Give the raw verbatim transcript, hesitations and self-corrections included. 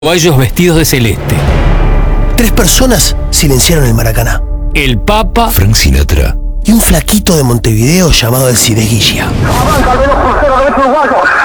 Uruguayos vestidos de celeste. Tres personas silenciaron el Maracaná. El Papa, Frank Sinatra Y un flaquito de Montevideo llamado Alcides Guilla. Avanza al menos crucero derecho uruguayo.